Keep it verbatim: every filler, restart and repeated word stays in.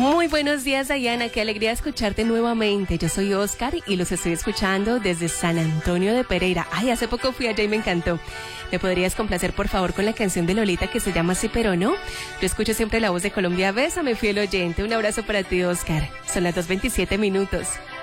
Muy buenos días, Dayana, qué alegría escucharte nuevamente. Yo soy Oscar y los estoy escuchando desde San Antonio de Pereira. Ay, hace poco fui allá y me encantó. ¿Me podrías complacer, por favor, con la canción de Lolita que se llama Sí pero no? Yo escucho siempre la voz de Colombia. Bésame, fiel oyente. Un abrazo para ti, Oscar. Son las dos veintisiete minutos.